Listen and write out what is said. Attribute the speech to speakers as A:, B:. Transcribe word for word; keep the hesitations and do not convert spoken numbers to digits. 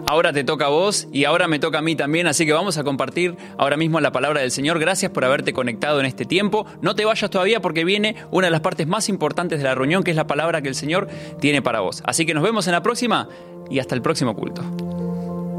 A: ahora te toca a vos y ahora me toca a mí también, así que vamos a compartir ahora mismo la palabra del Señor. Gracias por haberte conectado en este tiempo. No te vayas todavía porque viene una de las partes más importantes de la reunión, que es la palabra que el Señor tiene para vos. Así que nos vemos en la próxima y hasta el próximo culto.